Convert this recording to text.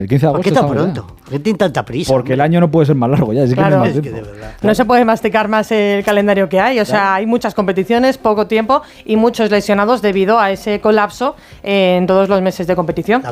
El 15 de ¿Por agosto qué tan estamos pronto? ya. ¿Por qué tiene tanta prisa? Porque el hombre? año no puede ser más largo ya, así Claro. que no hay Es más que tiempo. de verdad. No se puede masticar más el calendario que hay, o sea, hay muchas competiciones, poco tiempo y muchos lesionados debido a ese colapso en todos los meses de competición.